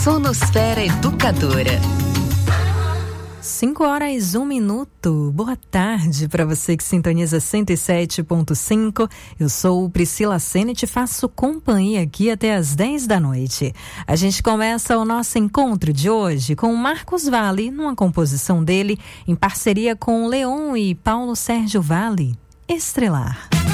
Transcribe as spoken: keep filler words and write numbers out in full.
Sonosfera Educadora. cinco horas, um minuto. Boa tarde para você que sintoniza cento e sete ponto cinco. Eu sou Priscila Sena e te faço companhia aqui até as dez da noite. A gente começa o nosso encontro de hoje com o Marcos Valle, numa composição dele em parceria com Leon e Paulo Sérgio Valle, Estrelar.